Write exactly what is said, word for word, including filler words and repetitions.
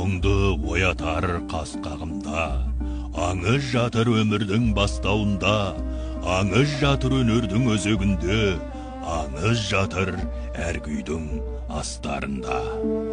мұңды оятар қас қағымда, аңыз жатыр өмірдің бастауында, аңыз жатыр өнердің өзегінде, аңыз жатыр әр күйдің астарында.